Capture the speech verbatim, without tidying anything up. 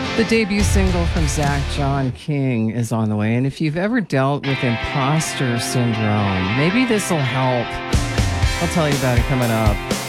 The debut single from Zach John King is on the way. And if you've ever dealt with imposter syndrome, maybe this will help. I'll tell you about it coming up.